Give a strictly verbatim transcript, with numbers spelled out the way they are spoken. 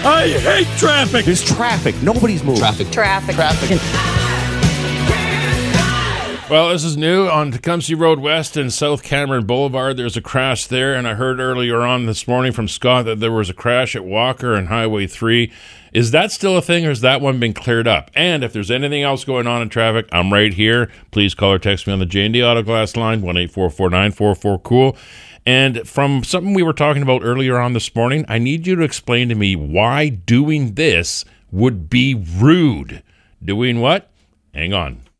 I hate traffic. There's traffic. Nobody's moving. Traffic. Traffic. Traffic. Well, this is new on Tecumseh Road West and South Cameron Boulevard. There's a crash there, and I heard earlier on this morning from Scott that there was a crash at Walker and Highway three. Is that still a thing, or has that one been cleared up? And if there's anything else going on in traffic, I'm right here. Please call or text me on the J and D Auto Glass line, one eight four four nine four four cool. And from something we were talking about earlier on this morning, I need you to explain to me why doing this would be rude. Doing what? Hang on.